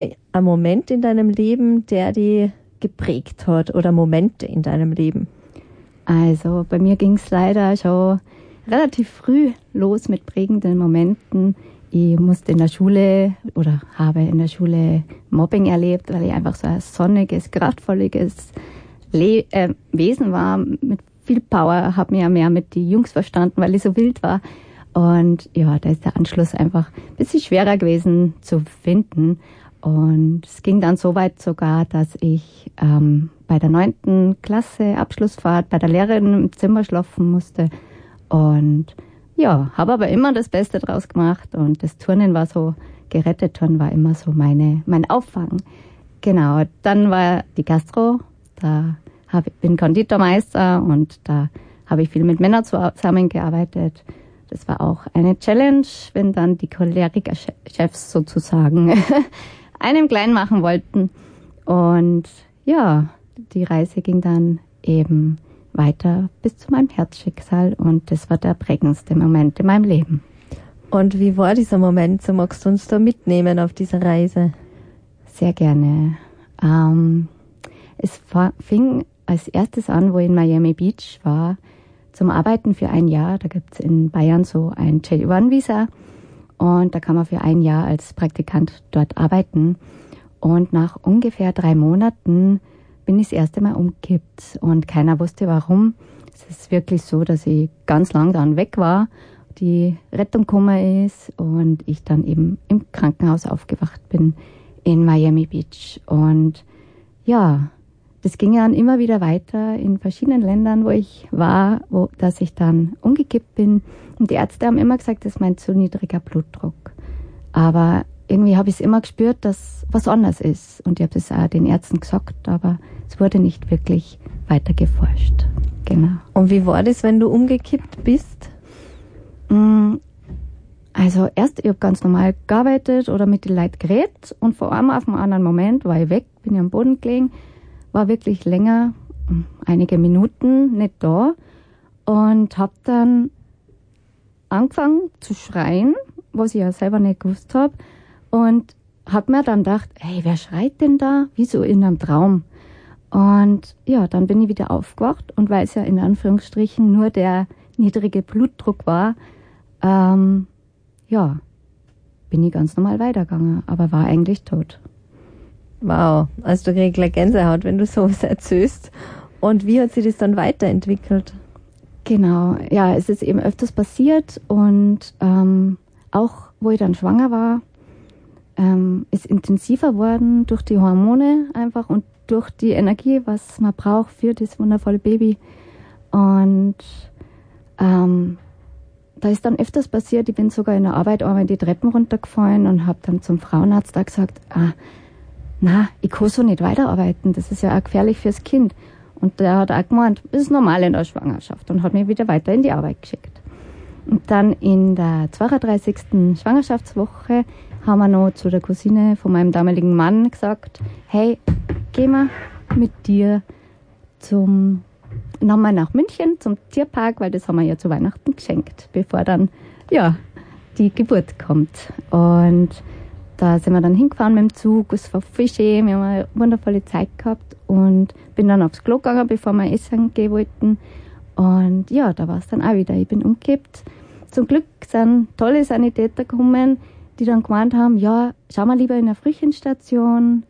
ein Moment in deinem Leben, der dich geprägt hat oder Momente in deinem Leben? Also bei mir ging es leider schon relativ früh los mit prägenden Momenten. Ich musste in der Schule oder habe in der Schule Mobbing erlebt, weil ich einfach so ein sonniges, kraftvolles Wesen war, mit viel Power, habe mich ja mehr mit den Jungs verstanden, weil ich so wild war. Und ja, da ist der Anschluss einfach ein bisschen schwerer gewesen zu finden. Und es ging dann so weit sogar, dass ich bei der 9. Klasse Abschlussfahrt bei der Lehrerin im Zimmer schlafen musste. Und ja, habe aber immer das Beste draus gemacht. Und das Turnen war so, Geräteturnen war immer so mein Auffang. Genau, dann war die Gastro, bin Konditormeister und da habe ich viel mit Männern zusammengearbeitet. Das war auch eine Challenge, wenn dann die Choleriker-Chefs sozusagen einem klein machen wollten. Und ja, die Reise ging dann eben weiter bis zu meinem Herzschicksal und das war der prägendste Moment in meinem Leben. Und wie war dieser Moment? So magst du uns da mitnehmen auf dieser Reise? Sehr gerne. Es fing als erstes an, wo ich in Miami Beach war, zum Arbeiten für ein Jahr. Da gibt es in Bayern so ein J1-Visa und da kann man für ein Jahr als Praktikant dort arbeiten. Und nach ungefähr 3 Monaten bin ich das erste Mal umgekippt und keiner wusste warum. Es ist wirklich so, dass ich ganz lang dann weg war, die Rettung gekommen ist und ich dann eben im Krankenhaus aufgewacht bin in Miami Beach. Und ja, das ging dann immer wieder weiter in verschiedenen Ländern, wo ich war, dass ich dann umgekippt bin. Und die Ärzte haben immer gesagt, das ist mein zu niedriger Blutdruck. Aber irgendwie habe ich es immer gespürt, dass was anders ist. Und ich habe das auch den Ärzten gesagt, aber es wurde nicht wirklich weiter geforscht. Genau. Und wie war das, wenn du umgekippt bist? Also erst, ich habe ganz normal gearbeitet oder mit den Leuten geredet und vor allem auf einen anderen Moment war ich weg, bin ich am Boden gelegen, war wirklich länger, einige Minuten nicht da und habe dann angefangen zu schreien, was ich ja selber nicht gewusst habe und habe mir dann gedacht, hey, wer schreit denn da? Wie so in einem Traum. Und ja, dann bin ich wieder aufgewacht und weil es ja in Anführungsstrichen nur der niedrige Blutdruck war, ja, bin ich ganz normal weitergegangen, aber war eigentlich tot. Wow, also du kriegst gleich Gänsehaut, wenn du sowas erzählst. Und wie hat sich das dann weiterentwickelt? Genau, ja, es ist eben öfters passiert und auch, wo ich dann schwanger war, ist intensiver worden durch die Hormone einfach und durch die Energie, was man braucht für das wundervolle Baby. Und da ist dann öfters passiert, ich bin sogar in der Arbeit einmal die Treppen runtergefallen und habe dann zum Frauenarzt da gesagt, ich kann so nicht weiterarbeiten, das ist ja auch gefährlich fürs Kind. Und der hat auch gemeint, das ist normal in der Schwangerschaft und hat mich wieder weiter in die Arbeit geschickt. Und dann in der 32. Schwangerschaftswoche haben wir noch zu der Cousine von meinem damaligen Mann gesagt, hey, gehen wir mit dir nochmal nach München zum Tierpark, weil das haben wir ja zu Weihnachten geschenkt, bevor dann, ja, die Geburt kommt. Und da sind wir dann hingefahren mit dem Zug, es war voll schön, wir haben eine wundervolle Zeit gehabt und bin dann aufs Klo gegangen, bevor wir essen gehen wollten. Und ja, da war es dann auch wieder, ich bin umgekippt. Zum Glück sind tolle Sanitäter gekommen, die dann gemeint haben, ja, schau mal lieber in der Frühchenstation,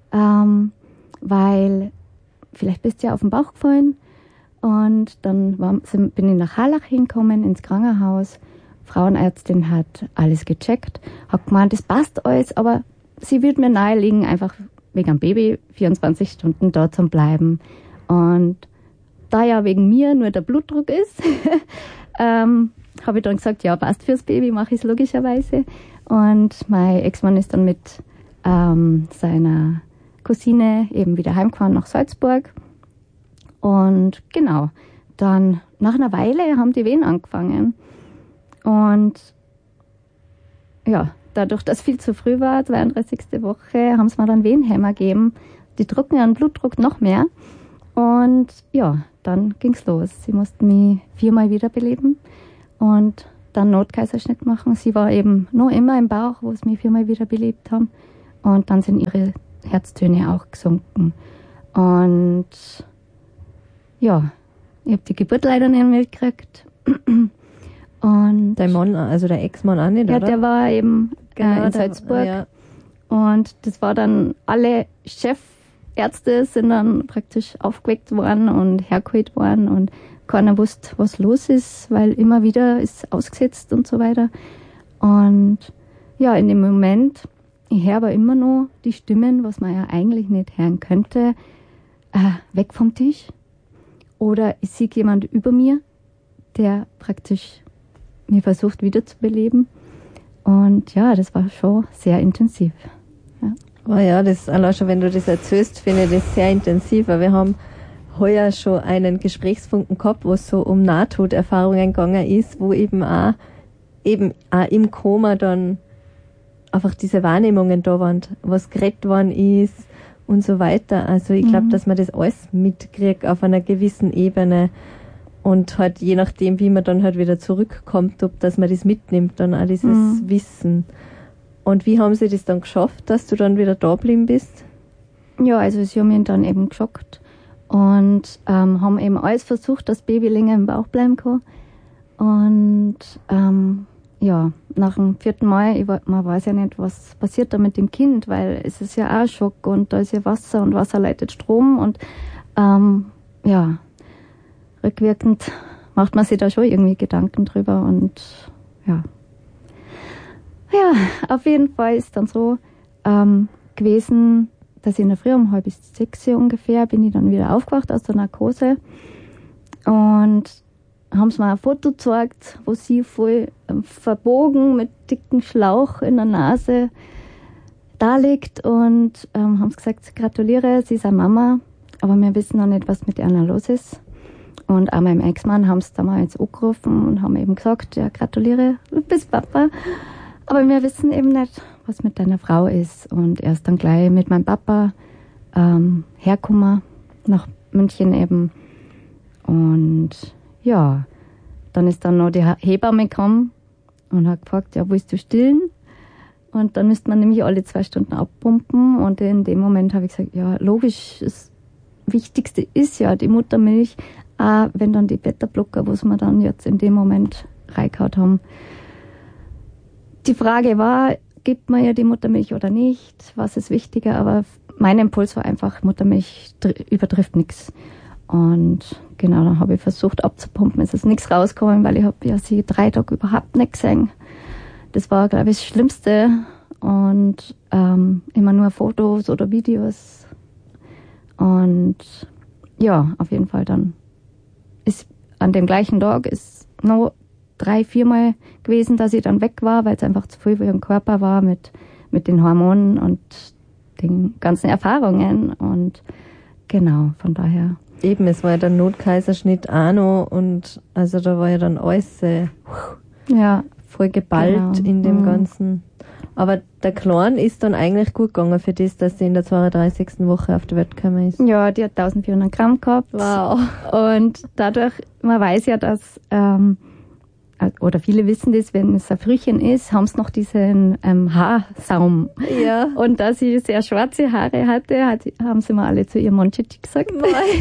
weil vielleicht bist du ja auf den Bauch gefallen. Und dann bin ich nach Harlach hingekommen, ins Krankenhaus. Frauenärztin hat alles gecheckt, hat gemeint, das passt alles, aber sie würde mir nahelegen, einfach wegen am Baby 24 Stunden dort zu bleiben. Und da ja wegen mir nur der Blutdruck ist, habe ich dann gesagt, ja, passt fürs Baby, mache ich es logischerweise. Und mein Ex-Mann ist dann mit seiner Cousine eben wieder heimgefahren nach Salzburg. Und genau, dann nach einer Weile haben die Wehen angefangen. Und ja, dadurch, dass viel zu früh war, 32. Woche, haben sie mir dann Wehenhämmer gegeben. Die drucken ihren Blutdruck noch mehr. Und ja, dann ging's los. Sie mussten mich 4-mal wiederbeleben und dann Notkaiserschnitt machen. Sie war eben noch immer im Bauch, wo sie mich 4-mal wiederbelebt haben. und dann sind ihre Herztöne auch gesunken. Und ja, ich habe die Geburt leider nicht mitgekriegt. Und Dein Mann, also der Ex-Mann auch nicht, ja, oder? der war eben in Salzburg. Ja. Und das war dann, alle Chefärzte sind dann praktisch aufgeweckt worden und hergeholt worden und keiner wusste, was los ist, weil immer wieder ist ausgesetzt und so weiter. Und ja, in dem Moment, ich höre aber immer noch die Stimmen, was man ja eigentlich nicht hören könnte, weg vom Tisch. Oder ich sehe jemand über mir, der praktisch mir versucht wiederzubeleben. Und ja, das war schon sehr intensiv. Ja. Oh ja, das allein schon, wenn du das erzählst, finde ich das sehr intensiv. Weil wir haben heuer schon einen Gesprächsfunken gehabt, wo es so um Nahtoderfahrungen gegangen ist, wo eben auch im Koma dann einfach diese Wahrnehmungen da waren, was geredet worden ist und so weiter. Also ich glaube, dass man das alles mitkriegt auf einer gewissen Ebene und halt je nachdem, wie man dann halt wieder zurückkommt, ob dass man das mitnimmt, dann auch dieses Wissen. Und wie haben sie das dann geschafft, dass du dann wieder da geblieben bist? Ja, also sie haben ihn dann eben geschockt und haben eben alles versucht, dass das Baby länger im Bauch bleiben kann. Und ja, nach dem 4. Mal, man weiß ja nicht, was passiert da mit dem Kind, weil es ist ja auch ein Schock und da ist ja Wasser und Wasser leitet Strom und ja, rückwirkend macht man sich da schon irgendwie Gedanken drüber und ja. Ja, auf jeden Fall ist dann so gewesen, dass ich in der Früh um 5:30 ungefähr bin ich dann wieder aufgewacht aus der Narkose und haben sie mir ein Foto gezeigt, wo sie voll verbogen mit dicken Schlauch in der Nase da liegt und haben gesagt, gratuliere, sie ist eine Mama, aber wir wissen noch nicht, was mit ihr los ist. Und auch meinem Ex-Mann haben sie damals angerufen und haben eben gesagt, ja, gratuliere, du bist Papa. Aber wir wissen eben nicht, was mit deiner Frau ist. Und er ist dann gleich mit meinem Papa hergekommen, nach München eben. Und ja, dann ist dann noch die Hebamme gekommen und hat gefragt, ja, willst du stillen? Und dann müsste man nämlich alle 2 Stunden abpumpen. Und in dem Moment habe ich gesagt, ja, logisch, das Wichtigste ist ja die Muttermilch, auch wenn dann die Beta-Blocker, was wir dann jetzt in dem Moment reingehauen haben. Die Frage war, gibt man ja die Muttermilch oder nicht? Was ist wichtiger? Aber mein Impuls war einfach, Muttermilch übertrifft nichts. Und genau, dann habe ich versucht abzupumpen. Es ist nichts rausgekommen, weil ich habe ja sie 3 Tage überhaupt nicht gesehen. Das war, glaube ich, das Schlimmste. Und immer nur Fotos oder Videos. Und ja, auf jeden Fall dann ist an dem gleichen Tag ist noch 3-4 Mal gewesen, dass ich dann weg war, weil es einfach zu viel für ihren Körper war mit den Hormonen und den ganzen Erfahrungen. Und genau, von daher. Eben, es war ja der Notkaiserschnitt auch noch und also da war ja dann alles ja, voll geballt genau. in dem Ganzen. Aber der Kleine ist dann eigentlich gut gegangen für das, dass sie in der 32. Woche auf die Welt gekommen ist. Ja, die hat 1400 Gramm gehabt. Wow. Und dadurch, man weiß ja, dass, oder viele wissen das, wenn es ein Frühchen ist, haben sie noch diesen Haarsaum. Ja. Und da sie sehr schwarze Haare hatte, haben sie mir alle zu ihr Monchichi gesagt.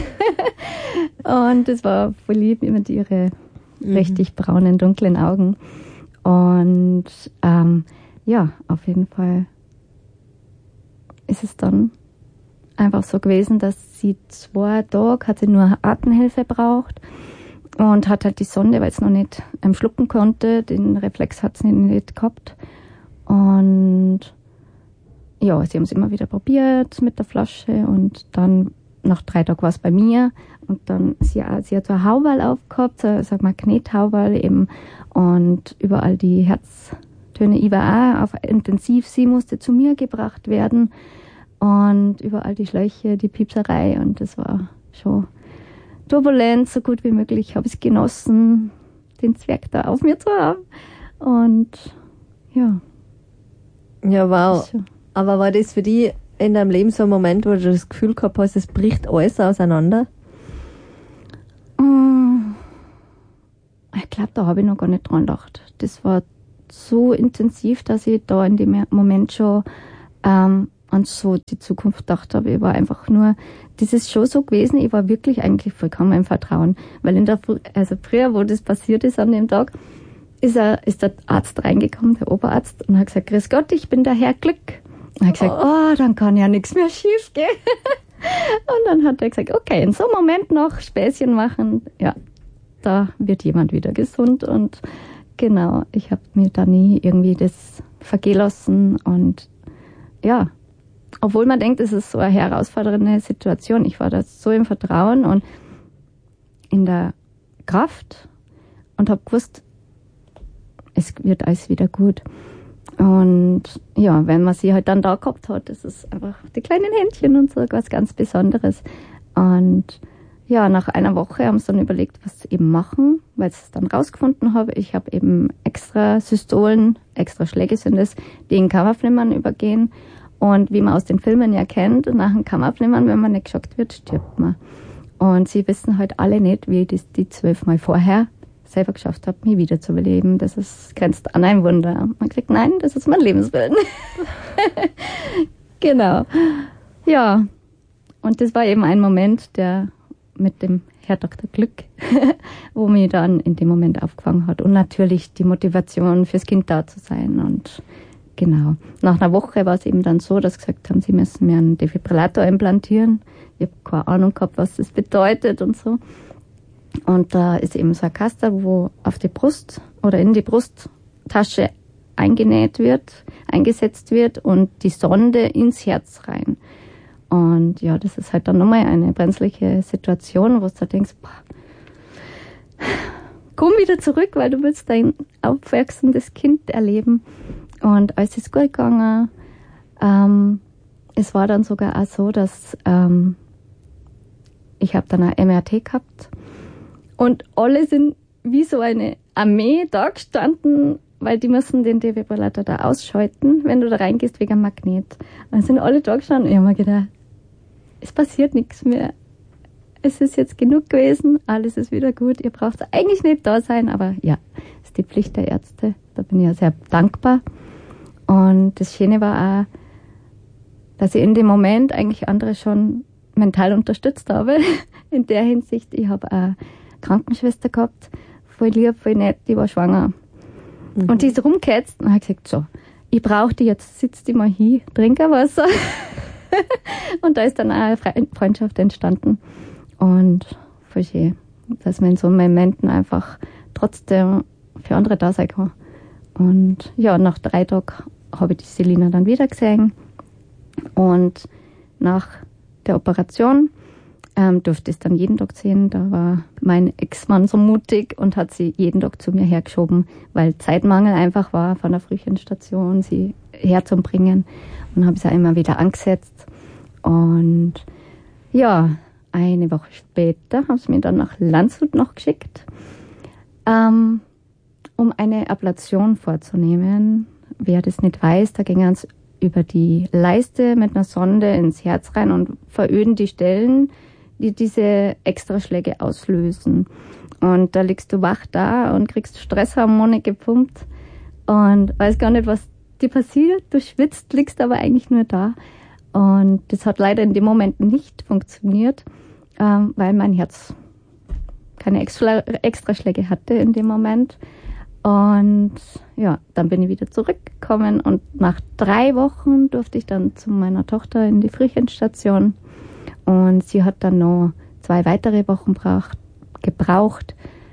Und das war voll lieb mit ihre richtig braunen, dunklen Augen. Und ja, auf jeden Fall ist es dann einfach so gewesen, dass sie 2 Tage hat sie nur Atemhilfe braucht und hat halt die Sonde, weil es noch nicht schlucken konnte, den Reflex hat sie nicht gehabt. Und ja, sie haben es immer wieder probiert mit der Flasche und dann nach 3 Tagen war es bei mir und dann sie hat so ein Hauberl aufgehabt, so ein Magnethauberl eben und überall die Herztöne. Ich war auch auf intensiv, sie musste zu mir gebracht werden und überall die Schläuche, die Piepserei und das war schon turbulent, so gut wie möglich habe ich es genossen, den Zwerg da auf mir zu haben und ja. Ja, wow. Aber war das für dich in deinem Leben so ein Moment, wo du das Gefühl gehabt hast, es bricht alles auseinander? Ich glaube, da habe ich noch gar nicht dran gedacht. Das war so intensiv, dass ich da in dem Moment schon an so die Zukunft gedacht habe. Ich war einfach nur, das ist schon so gewesen, ich war wirklich eigentlich vollkommen im Vertrauen. Weil früher, wo das passiert ist an dem Tag, ist der Arzt reingekommen, der Oberarzt, und hat gesagt, grüß Gott, ich bin der Herr Glück. Und er hat gesagt, dann kann ja nichts mehr schief gehen. Und dann hat er gesagt, okay, in so einem Moment noch Späßchen machen, ja, da wird jemand wieder gesund. Und genau, ich habe mir da nie irgendwie das vergehen lassen. Und ja, obwohl man denkt, es ist so eine herausfordernde Situation, ich war da so im Vertrauen und in der Kraft und habe gewusst, es wird alles wieder gut. Und ja, wenn man sie halt dann da gehabt hat, das ist einfach die kleinen Händchen und so was ganz Besonderes. Und ja, nach einer Woche haben sie dann überlegt, was sie eben machen, weil sie es dann rausgefunden habe. Ich habe eben extra Systolen, extra Schläge sind es, die in Kammerflimmern übergehen. Und wie man aus den Filmen ja kennt, nach dem Kammerflimmern, wenn man nicht geschockt wird, stirbt man. Und sie wissen halt alle nicht, wie ich das die 12 Mal vorher selber geschafft habe, mich wiederzubeleben. Das grenzt an ein Wunder. Man sagt, nein, das ist mein Lebenswillen. Genau. Ja. Und das war eben ein Moment, der mit dem Herr Dr. Glück, wo mich dann in dem Moment aufgefangen hat. Und natürlich die Motivation fürs Kind da zu sein. Und genau. Nach einer Woche war es eben dann so, dass sie gesagt haben, sie müssen mir einen Defibrillator implantieren. Ich habe keine Ahnung gehabt, was das bedeutet und so. Und da ist eben so ein Kaster, wo auf die Brust oder in die Brusttasche eingesetzt wird und die Sonde ins Herz rein. Und ja, das ist halt dann nochmal eine brenzliche Situation, wo du da denkst, komm wieder zurück, weil du willst dein aufwachsendes Kind erleben. Und alles ist gut gegangen. Es war dann sogar auch so, dass ich habe dann ein MRT gehabt. Und alle sind wie so eine Armee da gestanden, weil die müssen den Defibrillator da ausschalten, wenn du da reingehst wegen einem Magnet. Und dann sind alle da gestanden und ich habe mir gedacht, es passiert nichts mehr. Es ist jetzt genug gewesen, alles ist wieder gut. Ihr braucht eigentlich nicht da sein, aber ja, das ist die Pflicht der Ärzte. Da bin ich ja sehr dankbar. Und das Schöne war auch, dass ich in dem Moment eigentlich andere schon mental unterstützt habe. In der Hinsicht, ich habe eine Krankenschwester gehabt, voll lieb, voll nett, die war schwanger. Mhm. Und die ist rumgehetzt und hat gesagt, so, ich brauche die jetzt, sitz die mal hin, trink ein Wasser. Und da ist dann auch eine Freundschaft entstanden. Und voll schön, dass man in so Momenten einfach trotzdem für andere da sein kann. Und ja, nach 3 Tagen habe ich die Selina dann wieder gesehen. Und nach der Operation durfte ich es dann jeden Tag sehen. Da war mein Ex-Mann so mutig und hat sie jeden Tag zu mir hergeschoben, weil Zeitmangel einfach war von der Frühchenstation, sie herzubringen. Und habe sie immer wieder angesetzt. Und ja, eine Woche später haben sie mich dann nach Landshut noch geschickt, um eine Ablation vorzunehmen. Wer das nicht weiß, da ging es über die Leiste mit einer Sonde ins Herz rein und veröden die Stellen, die diese Extraschläge auslösen. Und da liegst du wach da und kriegst Stresshormone gepumpt und weißt gar nicht, was dir passiert. Du schwitzt, liegst aber eigentlich nur da. Und das hat leider in dem Moment nicht funktioniert, weil mein Herz keine Extraschläge hatte in dem Moment. Und ja, dann bin ich wieder zurückgekommen und nach 3 Wochen durfte ich dann zu meiner Tochter in die Frühchenstation. Und sie hat dann noch 2 weitere Wochen gebraucht,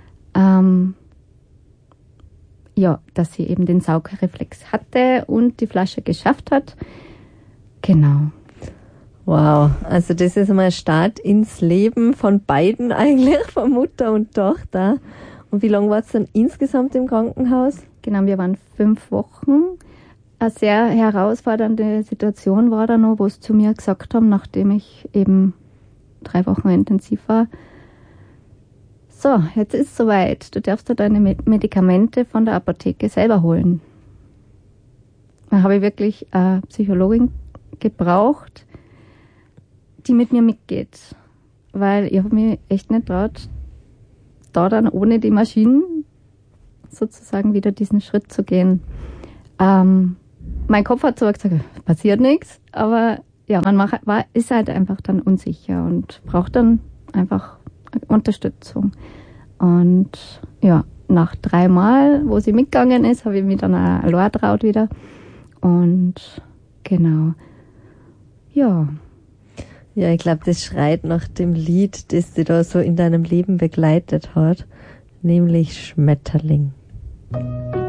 ja, dass sie eben den Saugreflex hatte und die Flasche geschafft hat. Genau. Wow, also das ist mal ein Start ins Leben von beiden eigentlich, von Mutter und Tochter. Und wie lange war es dann insgesamt im Krankenhaus? Genau, wir waren 5 Wochen. Eine sehr herausfordernde Situation war da noch, wo sie zu mir gesagt haben, nachdem ich eben 3 Wochen intensiv war, so, jetzt ist es soweit, du darfst dir deine Medikamente von der Apotheke selber holen. Da habe ich wirklich eine Psychologin gebraucht, die mit mir mitgeht, weil ich habe mich echt nicht traut, da dann ohne die Maschinen sozusagen wieder diesen Schritt zu gehen. Man mein Kopf hat zwar gesagt, passiert nichts, aber ja, ist halt einfach dann unsicher und braucht dann einfach Unterstützung. Und ja, nach 3 Mal, wo sie mitgegangen ist, habe ich mich dann auch allein traut wieder. Und genau, ja. Ja, ich glaube, das schreit nach dem Lied, das dich da so in deinem Leben begleitet hat, nämlich Schmetterling.